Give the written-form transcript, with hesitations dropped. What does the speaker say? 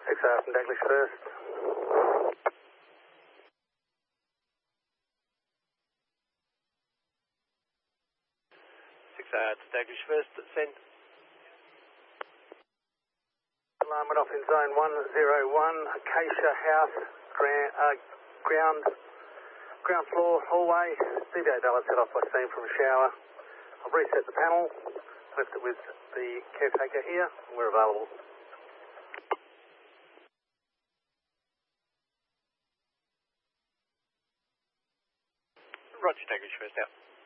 XR from Daglish first. 6R to Daglish first, send. Alarm went off in zone 101, Acacia House, ground floor, hallway. CBA valve set off by steam from a shower. I've reset the panel, left it with the caretaker here, and we're available. Roger, Daglish first out.